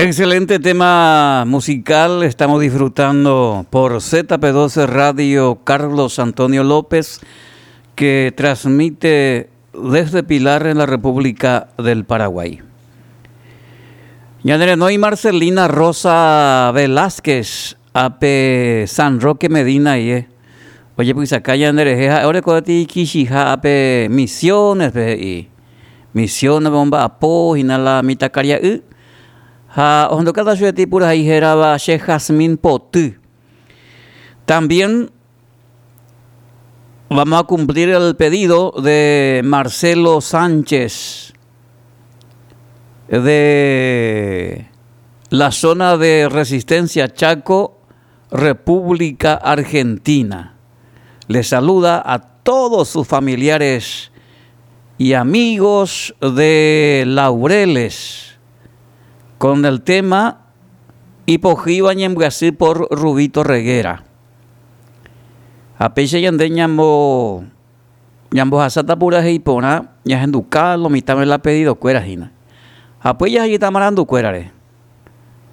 Excelente tema musical. Estamos disfrutando por ZP12 Radio Carlos Antonio López, que transmite desde Pilar en la República del Paraguay. Yanere no hay Marcelina Rosa Velázquez ape San Roque Medina y oye pues acá yanere ahora cuati kishija ape misiones y misiones bomba apo hinala mitakaria ondo cada sueti pura hijeraba She Jasmine Potu. También vamos a cumplir el pedido de Marcelo Sánchez de la zona de Resistencia Chaco, República Argentina. Le saluda a todos sus familiares y amigos de Laureles con el tema Hipojiba Ñemguasí por Rubito Reguera. Apeche yande ñambo hasata pura hipona, ya henducalo, mitame la pedido cuera jina. Apoya allí tamarando cuerare.